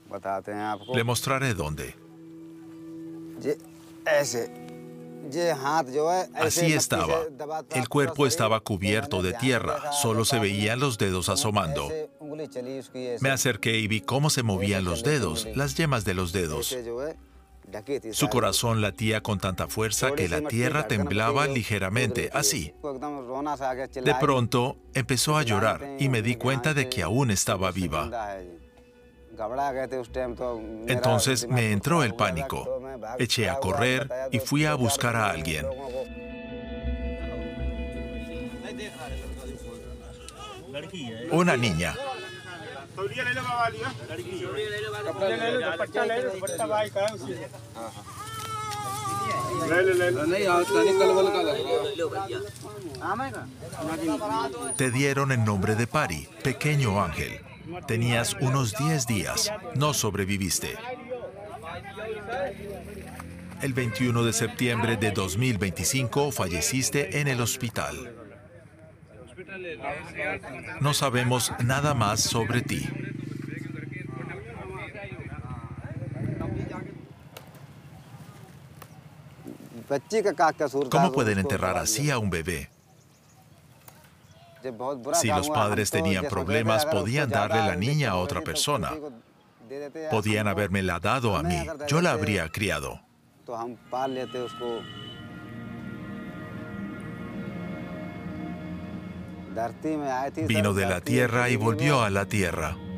बताते हैं आपको। Le mostraré dónde. ये ऐसे, ये हाथ जो है ऐसे Así मट्टी estaba. से दबाता El पूरा cuerpo शरीर, estaba तो cubierto मैंने de ध्यान से tierra, देखा solo se बाद में, veían los dedos तो asomando. ऐसे उंगली चली उसकी Me ऐसे, acerqué y vi cómo se ऐसे movían los चल रही थी dedos, उंगली, las yemas de los dedos. ऐसे जो है ढकी थी Su सारी। corazón latía con tanta fuerza थोड़ी que सी la मट्टी tierra धड़कन बची temblaba जो कूद रही ligeramente, थी así. ऐसे। तो एकदम रोना सा आ गया, De चिल्लाई, pronto empezó a चिल्लाने llorar थे y me di उन्होंने कि हाँ cuenta de que aún estaba ये viva. जिंदा है जी। घबरा गए थे उस टाइम, तो मेरा Entonces दिमाग me खुद entró खराब el हो गया था, pánico. तो मैं भाग Eché खड़ा a हुआ, correr बताया y तो fui a 2-4 buscar a लोगों alguien. को। Una niña. Te dieron el nombre de Pari, pequeño ángel. Tenías unos 10 días. No sobreviviste. El 21 de septiembre de 2025 falleciste en el hospital. No sabemos nada más sobre ti. ¿Cómo pueden enterrar así a un bebé? Si los padres tenían problemas, podían darle la niña a otra persona. Podían habérmela dado a mí. Yo la habría criado. Vino de la tierra y volvió a la tierra.